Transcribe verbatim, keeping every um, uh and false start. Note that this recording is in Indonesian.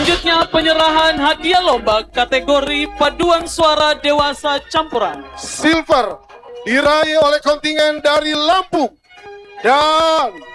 Selanjutnya penyerahan hadiah lomba kategori paduan suara dewasa campuran. Silver diraih oleh kontingen dari Lampung dan